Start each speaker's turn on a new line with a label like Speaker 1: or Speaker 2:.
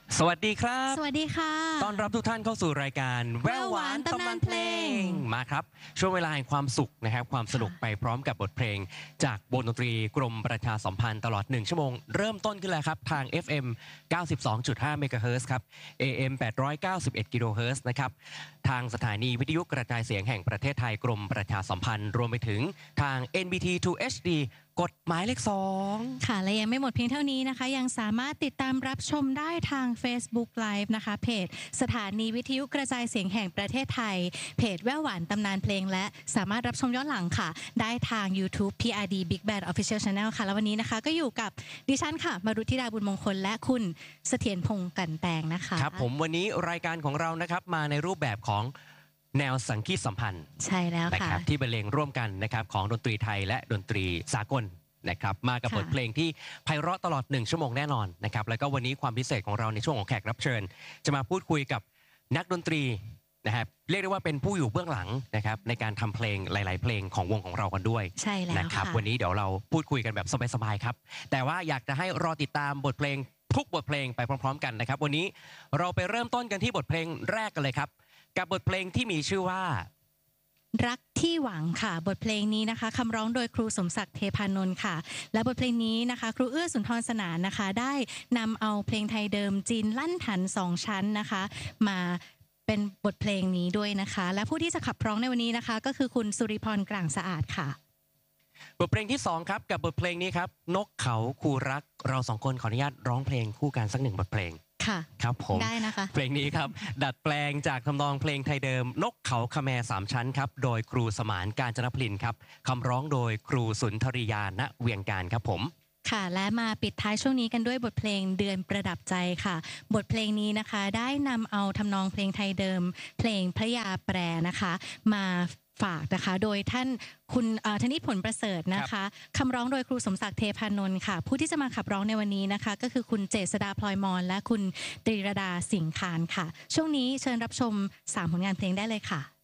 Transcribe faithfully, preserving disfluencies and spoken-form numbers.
Speaker 1: สวัสดีครับ
Speaker 2: สวัสดีค่ะ
Speaker 1: ต้อนรับทุกท่านเข้าสู่รายการแววหวานตำนานเพลงมาครับช่วงเวลาแห่งความสุขนะครับความสนุกไปพร้อมกับบทเพลงจากวงดนตรีกรมประชาสัมพันธ์ตลอดหนึ่งชั่วโมงเริ่มต้นขึ้นแล้วครับทาง เอฟ เอ็ม เก้าสิบสองจุดห้า เมกะเฮิรตซ์ครับ เอ เอ็ม แปดร้อยเก้าสิบเอ็ด กิโลเฮิรตซ์นะครับทางสถานีวิทยุกระจายเสียงแห่งประเทศไทยกรมประชาสัมพันธ์รวมไปถึงทาง เอ็น บี ที ทู เอช ดี กฎหมายเลขสอง
Speaker 2: ค่ะและยังไม่หมดเพียงเท่านี้นะคะยังสามารถติดตามรับชมได้ทาง Facebook Live นะคะเพจสถานีวิทยุกระจายเสียงแห่งประเทศไทยเพจแว่วหวานตำนานเพลงและสามารถรับชมย้อนหลังค่ะได้ทาง YouTube พี อาร์ ดี Big Band Official Channel ค่ะแล้ววันนี้นะคะก็อยู่กับดิฉันค่ะมารุธิดาบุญมงคลและคุณเสถียรพงษ์กันแตงนะคะ
Speaker 1: ครับผมวันนี้รายการของเรานะครับมาในรูปแบบของแนวสังคีตสัมพันธ์
Speaker 2: ใช่แล้วค่ะ
Speaker 1: นะครับที่บรรเลงร่วมกันนะครับของดนตรีไทยและดนตรีสากลนะครับมากับบทเพลงที่ไพเราะตลอดหนึ่งชั่วโมงแน่นอนนะครับแล้วก็วันนี้ความพิเศษของเราในช่วงของแขกรับเชิญจะมาพูดคุยกับนักดนตรีนะครับเรียกได้ว่าเป็นผู้อยู่เบื้องหลังนะครับในการทำเพลงหลายๆเพลงของวงของเรากันด้วย
Speaker 2: ใช่แล้ว
Speaker 1: นะครับวันนี้เดี๋ยวเราพูดคุยกันแบบสบายๆครับแต่ว่าอยากจะให้รอติดตามบทเพลงทุกบทเพลงไปพร้อมๆกันนะครับวันนี้เราไปเริ่มต้นกันที่บทเพลงแรกกันเลยครับกับบทเพลงที่มีชื่อว่า
Speaker 2: รักที่หวังค่ะบทเพลงนี้นะคะคำร้องโดยครูสมศักดิ์เทพานนท์ค่ะและบทเพลงนี้นะคะครูเอื้อสุนทรสนานนะคะได้นำเอาเพลงไทยเดิมจีนลั่นถันสองชั้นนะคะมาเป็นบทเพลงนี้ด้วยนะคะและผู้ที่จะขับร้องในวันนี้นะคะก็คือคุณสุริพรกลางสะอาดค่ะ
Speaker 1: บทเพลงที่สองครับกับบทเพลงนี้ครับนกเขาคูรักเราสองคนขออนุญาตร้องเพลงคู่กันสักหนึ่งบทเพลง
Speaker 2: ค่ะ
Speaker 1: ครับผม
Speaker 2: ได้นะคะ
Speaker 1: เพลงนี้ครับดัดแปลงจากทำนองเพลงไทยเดิมนกเขาคแมสามชั้นครับโดยครูสมานกาญจนพลินครับคำร้องโดยครูสุนทริยาณเวียงการครับผม
Speaker 2: ค่ะและมาปิดท้ายช่วงนี้กันด้วยบทเพลงเดือนประดับใจค่ะบทเพลงนี้นะคะได้นำเอาทำนองเพลงไทยเดิมเพลงพระยาแปรนะคะมาฝากนะคะโดยท่านคุณธนิตผลประเสริฐนะคะคำร้องโดยครูสมศักดิ์เทพานนท์ค่ะผู้ที่จะมาขับร้องในวันนี้นะคะก็คือคุณเจษฎาพลอยมรและคุณตรีรดาสิงคานค่ะช่วงนี้เชิญรับชมสามผลงานเพลงได้เลยค่ะ